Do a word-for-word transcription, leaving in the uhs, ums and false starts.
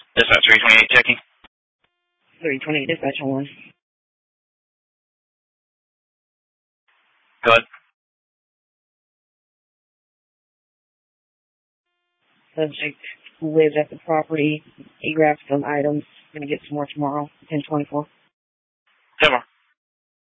Dispatch three twenty-eight checking. three twenty-eight dispatch on one. Go ahead. Subject lives at the property. He grabbed some items. Gonna get some more tomorrow. ten twenty-four.